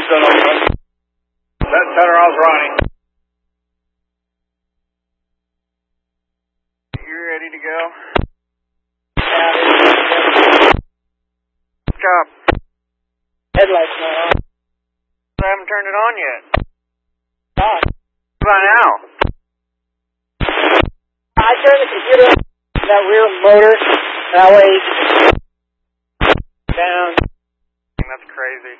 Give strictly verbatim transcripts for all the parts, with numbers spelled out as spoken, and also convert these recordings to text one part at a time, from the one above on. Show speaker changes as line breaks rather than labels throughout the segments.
Headlights on open. Set center, how's Ronnie? You ready to go?
Yeah,
Chop.
headlights not on.
I haven't turned it on yet.
On.
What about now?
I turned the computer on, that rear motor, that way, down.
That's crazy.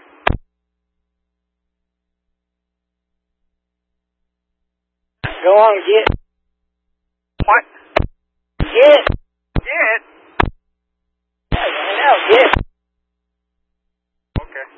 Go on, get.
What?
Get.
Get?
Yeah, I know, get.
Okay.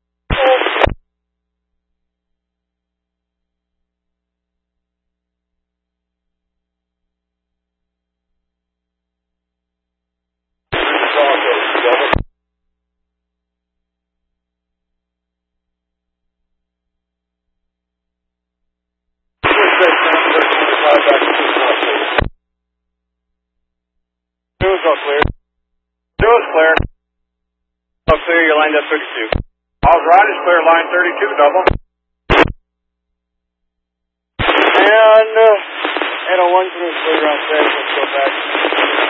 Dude's all clear. Dude's clear. All clear, you're lined up thirty-two. All's right is clear, line thirty-two, double.
And, uh, and a one through clear on set, let's go back.